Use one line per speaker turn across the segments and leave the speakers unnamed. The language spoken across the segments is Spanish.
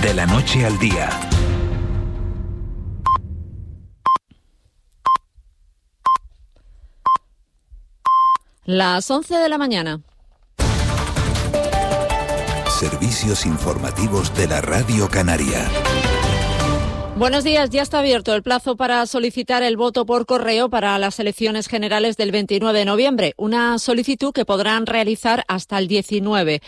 de la noche al día.
Las 11 de la mañana.
Servicios informativos de la Radio Canaria.
Buenos días, ya está abierto el plazo para solicitar el voto por correo para las elecciones generales del 29 de noviembre. Una solicitud que podrán realizar hasta el 19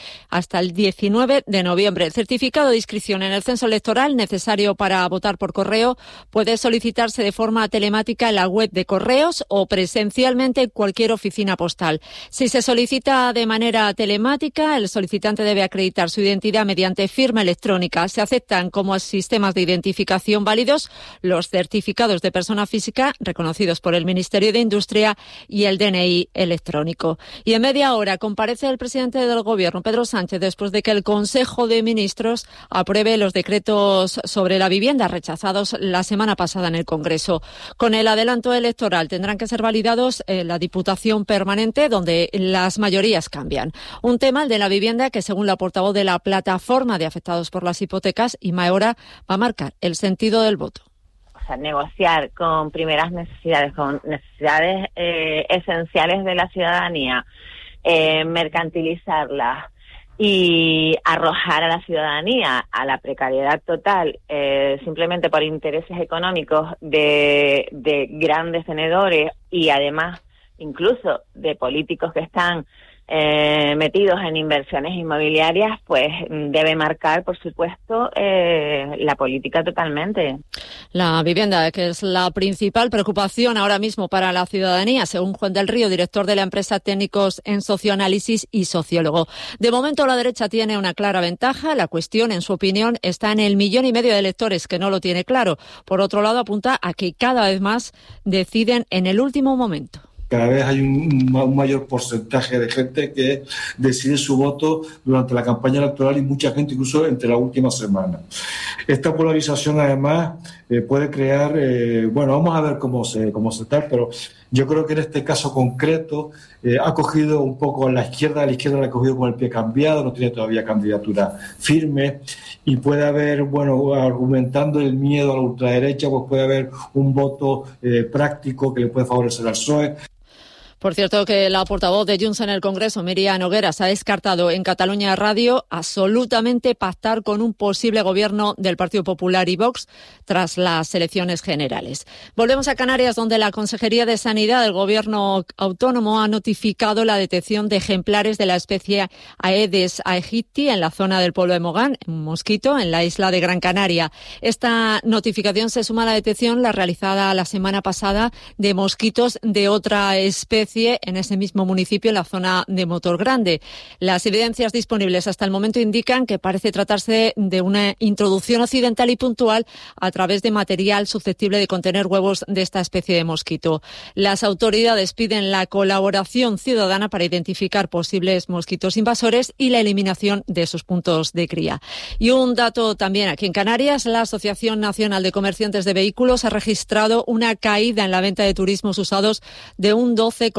de noviembre. El certificado de inscripción en el censo electoral necesario para votar por correo puede solicitarse de forma telemática en la web de Correos o presencialmente en cualquier oficina postal. Si se solicita de manera telemática, el solicitante debe acreditar su identidad mediante firma electrónica. Se aceptan como sistemas de identificación válidos los certificados de persona física reconocidos por el Ministerio de Industria y el DNI electrónico. Y en media hora comparece el presidente del Gobierno, Pedro Sánchez, después de que el Consejo de Ministros apruebe los decretos sobre la vivienda rechazados la semana pasada en el Congreso. Con el adelanto electoral tendrán que ser validados en la Diputación Permanente, donde las mayorías cambian. Un tema, el de la vivienda, que según la portavoz de la Plataforma de Afectados por las Hipotecas, Ima Eora, va a marcar el sentido del voto.
O sea, negociar con primeras necesidades, con necesidades esenciales de la ciudadanía, mercantilizarlas y arrojar a la ciudadanía a la precariedad total simplemente por intereses económicos de grandes tenedores y además incluso de políticos que están metidos en inversiones inmobiliarias, pues debe marcar, por supuesto, la política totalmente.
La vivienda, que es la principal preocupación ahora mismo para la ciudadanía, según Juan del Río, director de la empresa Técnicos en Socioanálisis y sociólogo. De momento, la derecha tiene una clara ventaja. La cuestión, en su opinión, está en el 1,5 millones de electores que no lo tiene claro. Por otro lado, apunta a que cada vez más deciden en el último momento.
Cada vez hay un mayor porcentaje de gente que decide su voto durante la campaña electoral y mucha gente incluso entre la última semana. Esta polarización además puede crear, vamos a ver cómo se está, pero yo creo que en este caso concreto ha cogido un poco la izquierda la ha cogido con el pie cambiado, no tiene todavía candidatura firme y puede haber, argumentando el miedo a la ultraderecha, pues puede haber un voto práctico que le puede favorecer al PSOE.
Por cierto, que la portavoz de Junts en el Congreso, Míriam Nogueras, ha descartado en Cataluña Radio absolutamente pactar con un posible gobierno del Partido Popular y Vox tras las elecciones generales. Volvemos a Canarias, donde la Consejería de Sanidad del Gobierno autónomo ha notificado la detección de ejemplares de la especie Aedes aegypti en la zona del pueblo de Mogán, un mosquito, en la isla de Gran Canaria. Esta notificación se suma a la detección la realizada la semana pasada de mosquitos de otra especie en ese mismo municipio, en la zona de Motor Grande. Las evidencias disponibles hasta el momento indican que parece tratarse de una introducción accidental y puntual a través de material susceptible de contener huevos de esta especie de mosquito. Las autoridades piden la colaboración ciudadana para identificar posibles mosquitos invasores y la eliminación de sus puntos de cría. Y un dato también aquí en Canarias, la Asociación Nacional de Comerciantes de Vehículos ha registrado una caída en la venta de turismos usados de un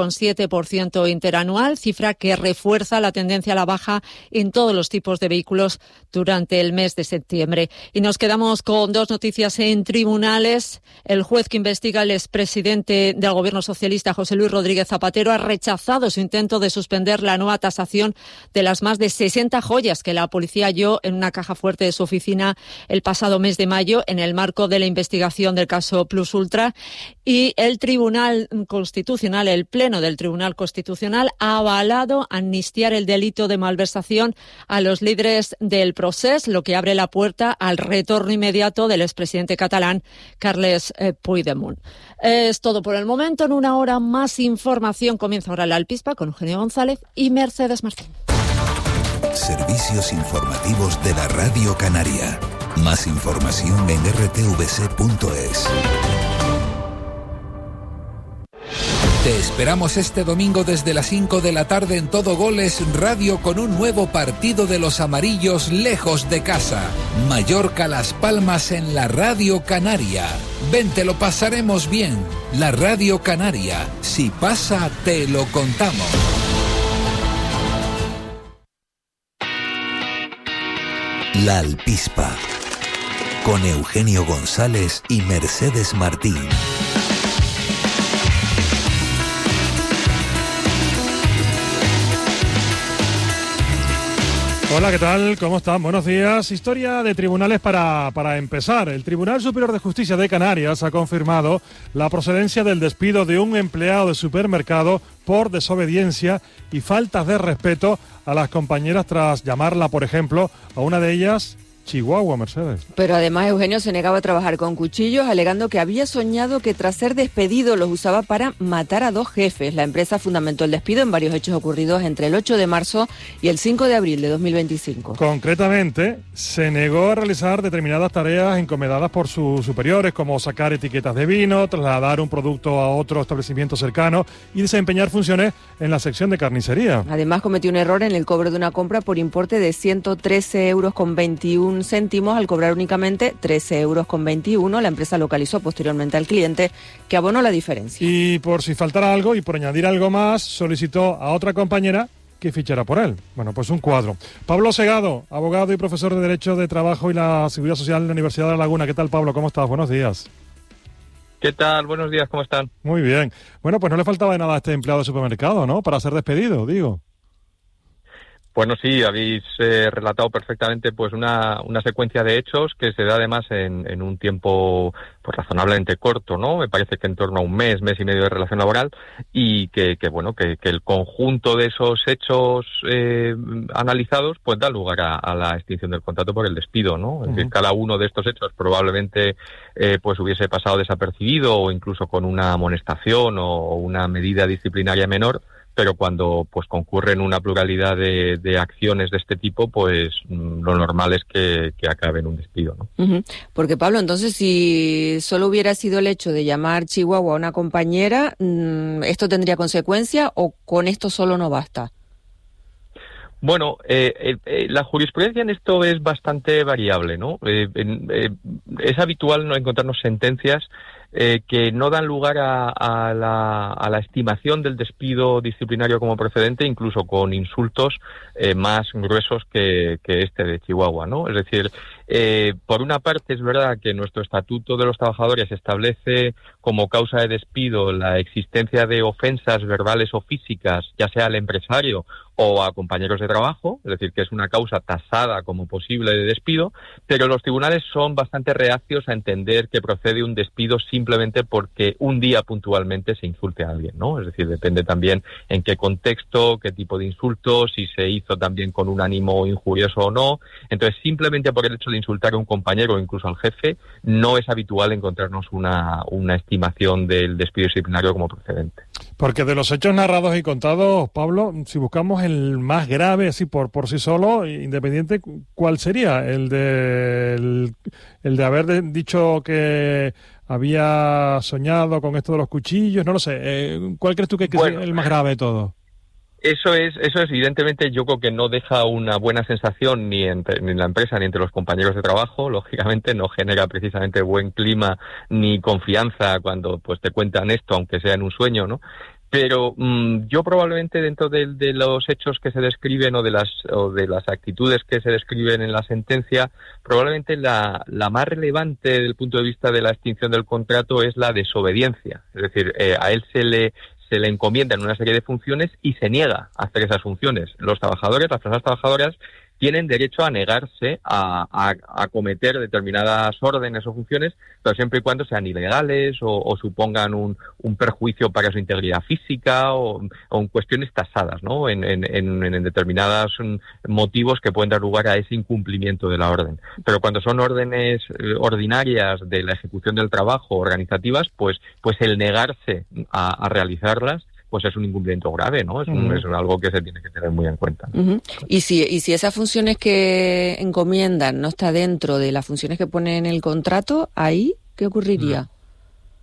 12,7% interanual, cifra que refuerza la tendencia a la baja en todos los tipos de vehículos durante el mes de septiembre. Y nos quedamos con dos noticias en tribunales. El juez que investiga al expresidente del Gobierno socialista, José Luis Rodríguez Zapatero, ha rechazado su intento de suspender la nueva tasación de las más de 60 joyas que la policía halló en una caja fuerte de su oficina el pasado mes de mayo en el marco de la investigación del caso Plus Ultra. Y el Tribunal Constitucional, el Pleno del Tribunal Constitucional, ha avalado amnistiar el delito de malversación a los líderes del Procés, lo que abre la puerta al retorno inmediato del expresidente catalán, Carles Puigdemont. Es todo por el momento. En una hora más información. Comienza ahora la Alpispa con Eugenio González y Mercedes Martín.
Servicios informativos de la Radio Canaria. Más información en rtvc.es. Te esperamos este domingo desde las 5 de la tarde en Todo Goles Radio con un nuevo partido de los amarillos lejos de casa. Mallorca Las Palmas en la Radio Canaria. Ven, te lo pasaremos bien. La Radio Canaria. Si pasa, te lo contamos. La Alpispa. con Eugenio González y Mercedes Martín.
Hola, ¿qué tal? ¿Cómo están? Buenos días. Historia de tribunales para empezar. El Tribunal Superior de Justicia de Canarias ha confirmado la procedencia del despido de un empleado de supermercado por desobediencia y faltas de respeto a las compañeras tras llamarla, por ejemplo, a una de ellas Chihuahua, Mercedes.
Pero además Eugenio se negaba a trabajar con cuchillos, alegando que había soñado que tras ser despedido los usaba para matar a 2 jefes. La empresa fundamentó el despido en varios hechos ocurridos entre el 8 de marzo y el 5 de abril de 2025.
Concretamente, se negó a realizar determinadas tareas encomendadas por sus superiores, como sacar etiquetas de vino, trasladar un producto a otro establecimiento cercano y desempeñar funciones en la sección de carnicería.
Además cometió un error en el cobro de una compra por importe de 113,21 € al cobrar únicamente 13,21 €. La empresa localizó posteriormente al cliente, que abonó la diferencia.
Y por si faltara algo y por añadir algo más, solicitó a otra compañera que fichara por él. Bueno, pues un cuadro. Pablo Segado, abogado y profesor de Derecho de Trabajo y la Seguridad Social de la Universidad de La Laguna. ¿Qué tal, Pablo? ¿Cómo estás? Buenos días.
¿Qué tal? Buenos días, ¿cómo están?
Muy bien. Bueno, pues no le faltaba de nada a este empleado de supermercado, ¿no? Para ser despedido, digo.
Bueno, sí, habéis relatado perfectamente pues una secuencia de hechos que se da además en un tiempo pues razonablemente corto, ¿no? Me parece que en torno a un mes y medio de relación laboral y que el conjunto de esos hechos analizados pues da lugar a la extinción del contrato por el despido, ¿no? Es decir, cada uno de estos hechos probablemente pues hubiese pasado desapercibido o incluso con una amonestación o una medida disciplinaria menor, pero cuando pues concurren una pluralidad de acciones de este tipo, pues lo normal es que acabe en un despido, ¿no?
Porque, Pablo, entonces, si solo hubiera sido el hecho de llamar Chihuahua a una compañera, ¿esto tendría consecuencia o con esto solo no basta?
Bueno, la jurisprudencia en esto es bastante variable, ¿no? Es habitual no encontrarnos sentencias que no dan lugar a la estimación del despido disciplinario como procedente, incluso con insultos más gruesos que este de Chihuahua, ¿no? Es decir, por una parte es verdad que nuestro Estatuto de los Trabajadores establece como causa de despido la existencia de ofensas verbales o físicas, ya sea al empresario o a compañeros de trabajo, es decir, que es una causa tasada como posible de despido, pero los tribunales son bastante reacios a entender que procede un despido simplemente porque un día puntualmente se insulte a alguien, ¿no? Es decir, depende también en qué contexto, qué tipo de insulto, si se hizo también con un ánimo injurioso o no. Entonces, simplemente por el hecho de insultar a un compañero o incluso al jefe, no es habitual encontrarnos una estimación del despido disciplinario como procedente.
Porque de los hechos narrados y contados, Pablo, si buscamos el más grave, así por sí solo, independiente, ¿cuál sería? El de haber dicho que había soñado con esto de los cuchillos, no lo sé. ¿Cuál crees tú que es el más grave de todo?
Eso es evidentemente, yo creo que no deja una buena sensación ni en la empresa ni entre los compañeros de trabajo. Lógicamente no genera precisamente buen clima ni confianza cuando pues te cuentan esto, aunque sea en un sueño, ¿no? Pero yo probablemente dentro de los hechos que se describen o de las actitudes que se describen en la sentencia, probablemente la más relevante desde el punto de vista de la extinción del contrato es la desobediencia. Es decir, a él se le encomiendan una serie de funciones y se niega a hacer esas funciones. Los trabajadores, las personas trabajadoras, tienen derecho a negarse a cometer determinadas órdenes o funciones, pero siempre y cuando sean ilegales o supongan un perjuicio para su integridad física o en cuestiones tasadas, ¿no? En determinados motivos que pueden dar lugar a ese incumplimiento de la orden. Pero cuando son órdenes ordinarias de la ejecución del trabajo, organizativas, pues el negarse a realizarlas pues es un incumplimiento grave, ¿no? Es algo que se tiene que tener muy en cuenta.
Y si esas funciones que encomiendan no está dentro de las funciones que pone en el contrato, ¿ahí qué ocurriría?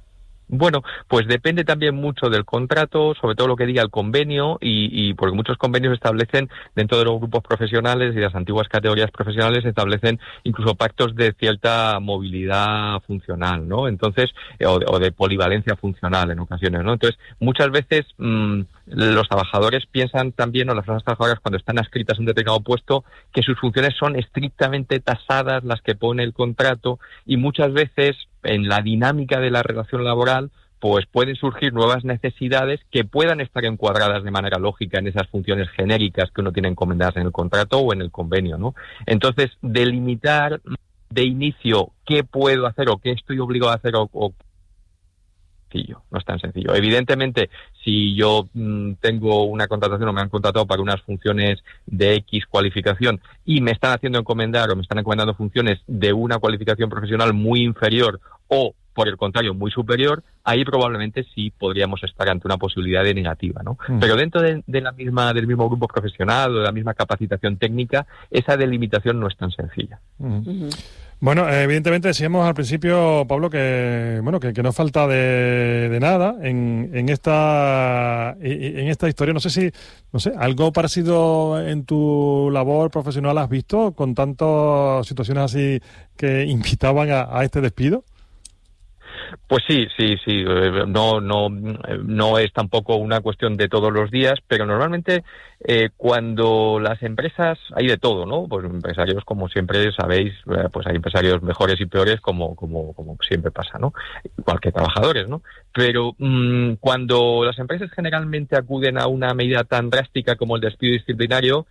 Bueno, pues depende también mucho del contrato, sobre todo lo que diga el convenio, y porque muchos convenios establecen, dentro de los grupos profesionales y de las antiguas categorías profesionales, establecen incluso pactos de cierta movilidad funcional, ¿no? Entonces, o de polivalencia funcional en ocasiones, ¿no? Entonces, muchas veces los trabajadores piensan también, o las personas trabajadoras, cuando están adscritas a un determinado puesto, que sus funciones son estrictamente tasadas, las que pone el contrato, y muchas veces en la dinámica de la relación laboral, pues pueden surgir nuevas necesidades que puedan estar encuadradas de manera lógica en esas funciones genéricas que uno tiene encomendadas en el contrato o en el convenio, ¿no? Entonces, delimitar de inicio qué puedo hacer o qué estoy obligado a hacer o no es tan sencillo. Evidentemente, si yo tengo una contratación o me han contratado para unas funciones de X cualificación y me están haciendo encomendar o me están encomendando funciones de una cualificación profesional muy inferior o, por el contrario, muy superior, ahí probablemente sí podríamos estar ante una posibilidad de negativa, ¿no? Pero dentro del mismo grupo profesional o de la misma capacitación técnica, esa delimitación no es tan sencilla.
Bueno, evidentemente decíamos al principio, Pablo, que no falta de nada en esta historia. No sé, algo parecido en tu labor profesional has visto con tantas situaciones así que invitaban a este despido.
Pues sí. No es tampoco una cuestión de todos los días, pero normalmente cuando las empresas, hay de todo, ¿no? Pues empresarios, como siempre sabéis, pues hay empresarios mejores y peores, como siempre pasa, ¿no? Igual que trabajadores, ¿no? Pero cuando las empresas generalmente acuden a una medida tan drástica como el despido disciplinario,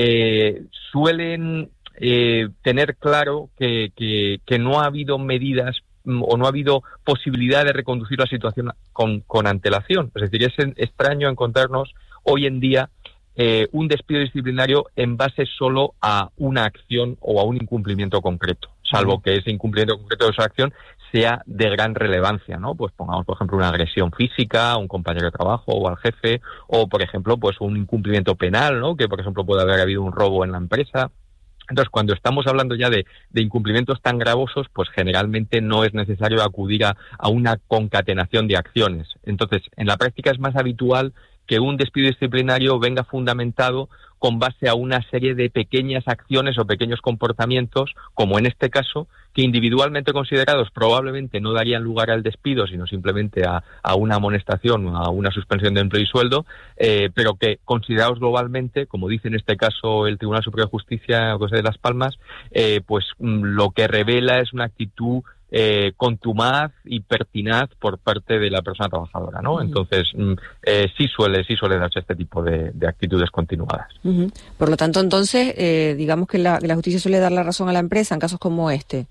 suelen tener claro que no ha habido medidas o no ha habido posibilidad de reconducir la situación con antelación. Es decir, es extraño encontrarnos hoy en día un despido disciplinario en base solo a una acción o a un incumplimiento concreto, salvo que ese incumplimiento concreto de esa acción sea de gran relevancia, ¿no? Pues pongamos, por ejemplo, una agresión física a un compañero de trabajo o al jefe, o, por ejemplo, pues un incumplimiento penal, ¿no? Que, por ejemplo, puede haber habido un robo en la empresa. Entonces, cuando estamos hablando ya de incumplimientos tan gravosos, pues generalmente no es necesario acudir a una concatenación de acciones. Entonces, en la práctica es más habitual que un despido disciplinario venga fundamentado con base a una serie de pequeñas acciones o pequeños comportamientos, como en este caso, que individualmente considerados probablemente no darían lugar al despido, sino simplemente a una amonestación o a una suspensión de empleo y sueldo, pero que considerados globalmente, como dice en este caso el Tribunal Superior de Justicia de Las Palmas, pues lo que revela es una actitud contumaz y pertinaz por parte de la persona trabajadora, ¿no? Entonces, sí suele darse este tipo de actitudes continuadas.
Por lo tanto, entonces, digamos que la justicia suele dar la razón a la empresa en casos como este.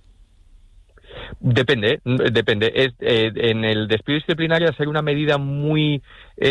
Depende. En el despido disciplinario, al ser una medida muy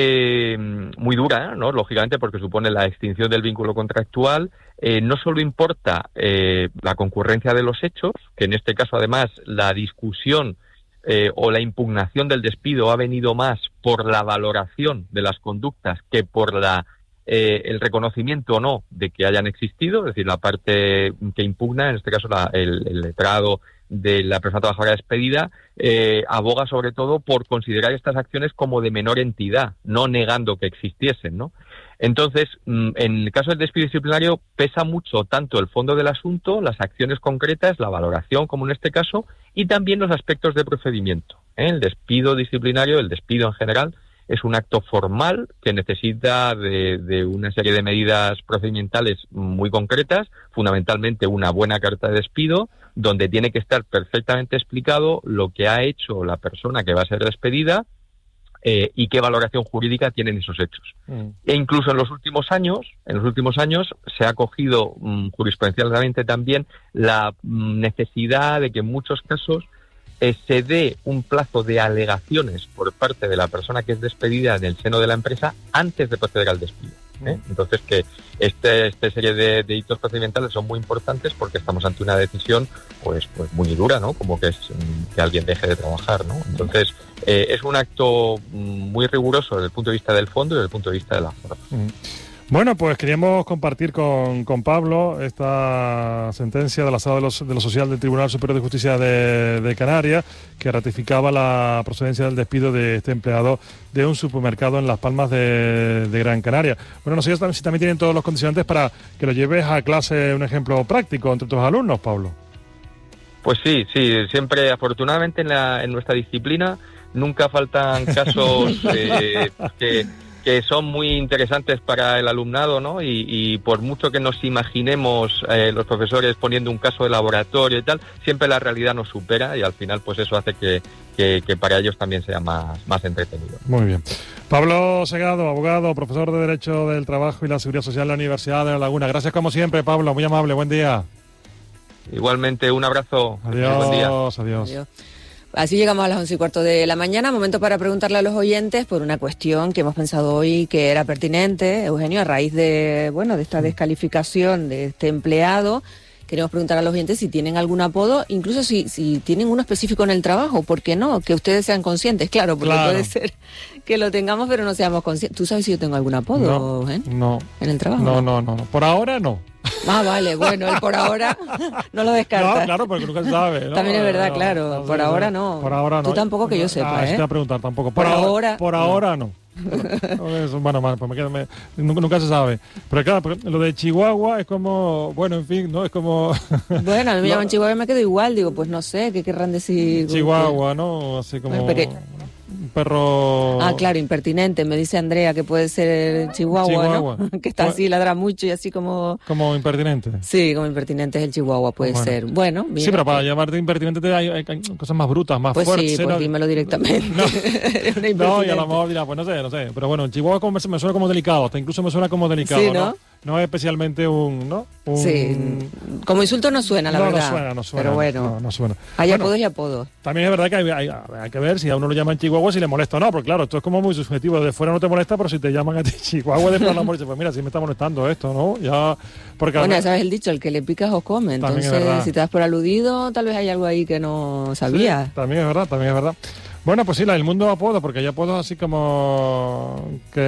dura, ¿no? Lógicamente, porque supone la extinción del vínculo contractual, no solo importa la concurrencia de los hechos, que en este caso, además, la discusión o la impugnación del despido ha venido más por la valoración de las conductas que por el reconocimiento o no de que hayan existido, es decir, la parte que impugna, en este caso el letrado de la persona trabajadora despedida, aboga sobre todo por considerar estas acciones como de menor entidad, no negando que existiesen, ¿no? Entonces, en el caso del despido disciplinario pesa mucho tanto el fondo del asunto, las acciones concretas, la valoración, como en este caso, y también los aspectos de procedimiento. El despido disciplinario, el despido en general, es un acto formal que necesita de una serie de medidas procedimentales muy concretas, fundamentalmente una buena carta de despido, donde tiene que estar perfectamente explicado lo que ha hecho la persona que va a ser despedida y qué valoración jurídica tienen esos hechos. E incluso en los últimos años se ha cogido jurisprudencialmente también la necesidad de que en muchos casos se dé un plazo de alegaciones por parte de la persona que es despedida en el seno de la empresa antes de proceder al despido. Entonces, que esta serie de delitos procedimentales son muy importantes porque estamos ante una decisión pues muy dura, ¿no? Como que es que alguien deje de trabajar, ¿no? Entonces, es un acto muy riguroso desde el punto de vista del fondo y desde el punto de vista de la forma.
Bueno, pues queríamos compartir con Pablo esta sentencia de la Sala de lo Social del Tribunal Superior de Justicia de Canarias, que ratificaba la procedencia del despido de este empleado de un supermercado en Las Palmas de Gran Canaria. Bueno, no sé si también tienen todos los condicionantes para que lo lleves a clase, un ejemplo práctico entre tus alumnos, Pablo.
Pues sí, siempre, afortunadamente en nuestra disciplina nunca faltan casos que son muy interesantes para el alumnado, ¿no? Y por mucho que nos imaginemos los profesores poniendo un caso de laboratorio y tal, siempre la realidad nos supera y al final pues eso hace que para ellos también sea más entretenido.
Muy bien. Pablo Segado, abogado, profesor de Derecho del Trabajo y la Seguridad Social de la Universidad de La Laguna. Gracias como siempre, Pablo, muy amable, buen día.
Igualmente, un abrazo.
Adiós,
buen día.
Adiós.
Así llegamos a las 11:15 de la mañana, momento para preguntarle a los oyentes por una cuestión que hemos pensado hoy que era pertinente, Eugenio, a raíz de esta descalificación de este empleado. Queremos preguntar a los oyentes si tienen algún apodo, incluso si tienen uno específico en el trabajo, ¿por qué no? Que ustedes sean conscientes, claro, porque puede ser que lo tengamos pero no seamos conscientes. ¿Tú sabes si yo tengo algún apodo,
no,
en el trabajo?
No. Por ahora no.
Ah, vale, bueno, el por ahora no lo descartas.
No, claro, porque nunca se sabe, ¿no?
También es verdad, claro. Por ahora no.
Por ahora no.
Tú tampoco que yo sepa,
te voy a preguntar tampoco.
Por ahora
no. Bueno, pues nunca se sabe. Pero claro, lo de Chihuahua es como, bueno, en fin, ¿no? Es como...
Bueno, a mí me llaman Chihuahua y me quedo igual, digo, pues no sé, ¿qué querrán decir?
Chihuahua, ¿no? Así como... Un perro...
Ah, claro, impertinente, me dice Andrea que puede ser Chihuahua. ¿No? Que está así, ladra mucho y así como...
Como impertinente.
Sí, como impertinente es el Chihuahua, puede ser. Bueno, mira,
sí, pero para llamarte impertinente hay cosas más brutas, más fuertes.
Sí, pues dímelo directamente.
No, y a lo mejor dirá, pues no sé. Pero bueno, el Chihuahua me suena como delicado, hasta incluso me suena como delicado,
sí, ¿no?
No es especialmente
Sí, como insulto no suena, la verdad.
No suena.
Pero bueno,
no suena.
Hay apodos y apodos.
También es verdad que hay que ver si a uno lo llaman Chihuahua, si le molesta o no, porque claro, esto es como muy subjetivo. De fuera no te molesta, pero si te llaman a ti Chihuahua, después la molesta, pues mira, si me está molestando esto, ¿no? Ya, porque
bueno, ya sabes el dicho, el que le picas os come. Entonces, si te das por aludido, tal vez hay algo ahí que no sabías.
Sí, también es verdad. Bueno, pues sí, el mundo de apodos, porque hay apodos así como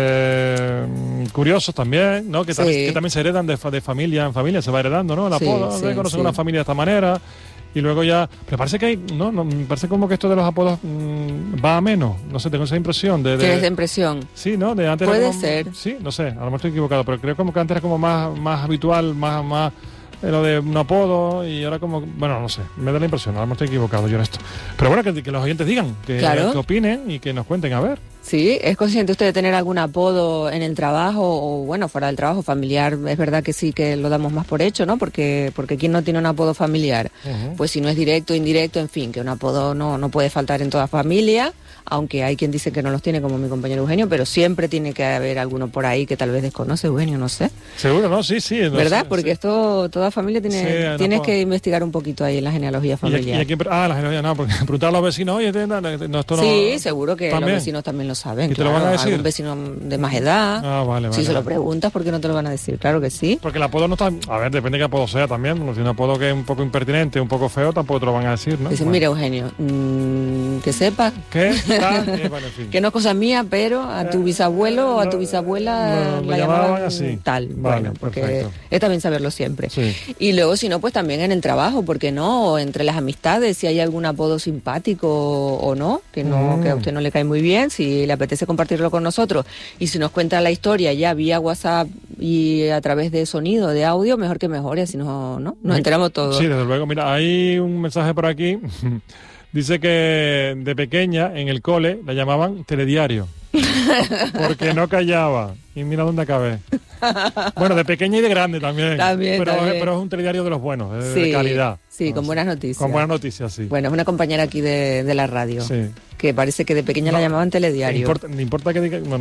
que curiosos también, ¿no? Que también se heredan de familia en familia, se va heredando, ¿no? El apodo, conocer una familia de esta manera y luego ya... Pero parece que me parece como que esto de los apodos va a menos, no sé, tengo esa impresión de...
¿Tienes esa impresión?
Sí, ¿no? De antes
puede ser.
Sí, no sé, a lo mejor estoy equivocado, pero creo como que antes era como más habitual, más lo de un apodo y ahora como... Bueno, no sé, me da la impresión, a lo mejor estoy equivocado yo en esto. Pero bueno, que los oyentes digan, que opinen y que nos cuenten, a ver.
Sí, ¿es consciente usted de tener algún apodo en el trabajo o, bueno, fuera del trabajo familiar? Es verdad que sí, que lo damos más por hecho, ¿no? Porque ¿quién no tiene un apodo familiar? Uh-huh. Pues si no es directo, indirecto, en fin, que un apodo no puede faltar en toda familia, aunque hay quien dice que no los tiene, como mi compañero Eugenio, pero siempre tiene que haber alguno por ahí que tal vez desconoce, Eugenio, no sé.
Seguro, ¿no? Sí.
¿Verdad? Porque toda familia tienes que investigar un poquito ahí en la genealogía familiar.
La genealogía no, porque preguntar a los vecinos, oye, esto no...
Sí, seguro que los vecinos también lo saben.
¿Y te lo van a decir?
Algún vecino de más edad.
Vale.
Si se lo preguntas, ¿por qué no te lo van a decir? Claro que sí.
Porque el apodo no está... A ver, depende de qué apodo sea también. Si un apodo que es un poco impertinente, un poco feo, tampoco te lo van a decir, ¿no?
Dicen, mira, Eugenio, que sepas...
¿Qué?
Que no es cosa mía, pero a tu bisabuelo o a tu bisabuela la llamaban así. Tal.
Vale,
bueno, porque
perfecto.
Es también saberlo siempre.
Sí.
Y luego, si no, pues también en el trabajo, ¿por qué no? O entre las amistades, si hay algún apodo simpático o no, que a usted no le cae muy bien, si le apetece compartirlo con nosotros. Y si nos cuenta la historia ya vía WhatsApp y a través de sonido, de audio, mejor que mejor, y así nos enteramos todos.
Sí, desde luego. Mira, hay un mensaje por aquí. Dice que de pequeña en el cole la llamaban telediario porque no callaba. Y mira dónde acabé. Bueno, de pequeña y de grande también. Pero es un telediario de los buenos, de calidad.
Sí, con buenas noticias.
Con buenas noticias, sí.
Bueno, es una compañera aquí de la radio.
Sí.
Que parece que de pequeña la llamaban telediario.
¿Le importa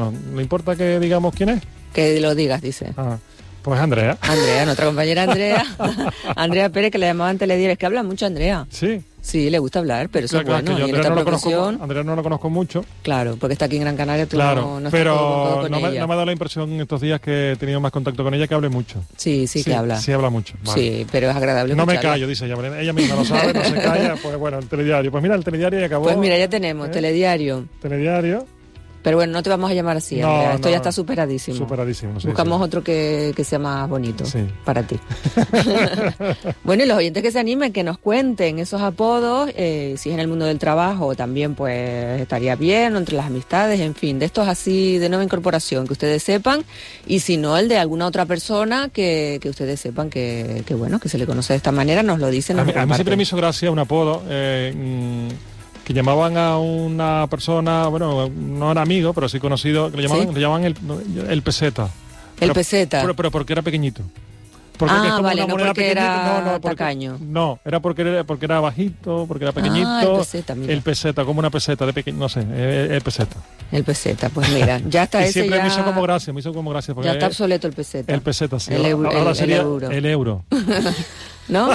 que digamos quién es?
Que lo digas, dice.
Pues Andrea.
Nuestra compañera Andrea. Andrea Pérez, que la llamaban telediario. Es que habla mucho Andrea.
Sí.
Sí, le gusta hablar, pero eso es bueno.
Que yo Andrea no lo conozco mucho.
Claro, porque está aquí en Gran Canaria.
Claro, pero no me ha dado la impresión estos días que he tenido más contacto con ella que hable mucho.
Sí, que habla.
Sí, habla mucho. Vale.
Sí, pero es agradable
No
escucharla.
me callo, dice ella. Ella misma lo sabe, no se calla. Pues bueno, el telediario. Pues mira, el telediario ya acabó.
Pues mira, ya tenemos telediario.
Telediario.
Pero bueno, no te vamos a llamar así, Andrea. Esto ya está superadísimo.
Superadísimo, sí.
Buscamos otro que sea más bonito para ti. Bueno, y los oyentes que se animen, que nos cuenten esos apodos, si es en el mundo del trabajo también, pues estaría bien, o entre las amistades, en fin, de estos así de nueva incorporación, que ustedes sepan, y si no, el de alguna otra persona que ustedes sepan que bueno, que se le conoce de esta manera, nos lo dicen.
A mí siempre me hizo gracia un apodo, que llamaban a una persona, bueno, no era amigo, pero sí conocido, que le llamaban el peseta.
El peseta.
Pero porque era pequeñito. Porque
vale, no porque era tacaño.
No, era porque era bajito, porque era pequeñito.
El peseta, mira.
El peseta, como una peseta de pequeño, no sé, el peseta.
El peseta, pues mira, ya está ese
siempre
ya...
me hizo como gracia. Porque
ya está obsoleto el peseta.
El peseta, sí.
Ahora
sería
el euro.
¿No?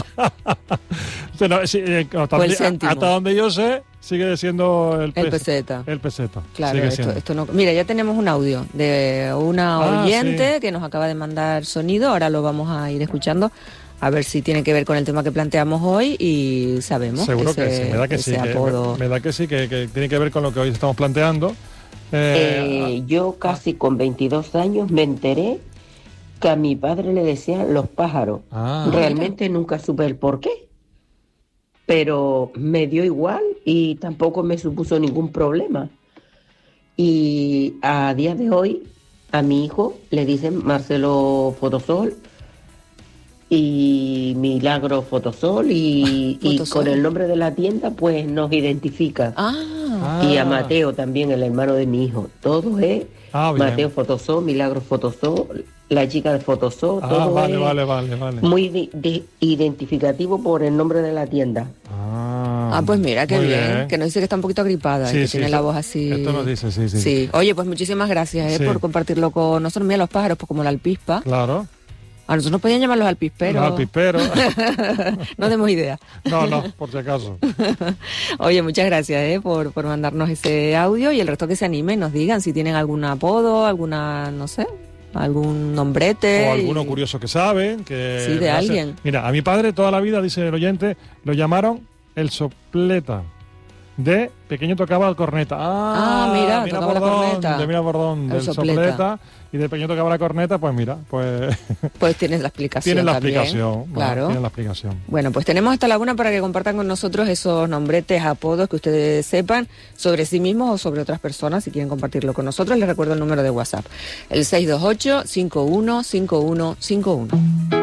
Hasta donde yo sé, sigue siendo el peseta. El peseta.
Claro, esto no... Mira, ya tenemos un audio de una oyente que nos acaba de mandar sonido, ahora lo vamos a ir escuchando, a ver si tiene que ver con el tema que planteamos hoy y sabemos.
Seguro que sí, me da que sí, apodo... me da que sí, que tiene que ver con lo que hoy estamos planteando.
Yo casi con 22 años me enteré que a mi padre le decían los pájaros. Realmente nunca supe el por qué, pero me dio igual y tampoco me supuso ningún problema. Y a día de hoy a mi hijo le dicen Marcelo Fotosol y Milagro Fotosol y con el nombre de la tienda pues nos identifica. Y a Mateo también, el hermano de mi hijo. Todo es Mateo Fotosol, Milagro Fotosol, la chica de Fotosol, todo
vale.
muy identificativo por el nombre de la tienda.
Pues mira, qué bien, que nos dice que está un poquito agripada, que tiene la voz así.
Esto nos dice, sí.
Oye, pues muchísimas gracias por compartirlo con nosotros. Mira, los pájaros, pues como la alpispa.
Claro.
A nosotros nos podían llamar los alpisperos.
Los alpisperos.
No demos idea.
No, por si acaso.
Oye, muchas gracias por mandarnos ese audio y el resto que se animen, nos digan si tienen algún apodo, alguna, no sé, algún nombrete.
O alguno curioso que saben. Sí,
de alguien.
Mira, a mi padre toda la vida, dice el oyente, lo llamaron el sopleta. De pequeño tocaba la corneta.
Mira tocaba la corneta.
De Mira Bordón, del sopleta. Y de pequeño tocaba la corneta, pues mira, pues
tienes la explicación.
Tienes la
también.
explicación.
Claro.
Tienes la explicación.
Bueno, pues tenemos hasta la 1 para que compartan con nosotros esos nombretes, apodos que ustedes sepan sobre sí mismos o sobre otras personas. Si quieren compartirlo con nosotros, les recuerdo el número de WhatsApp. El 628-515151.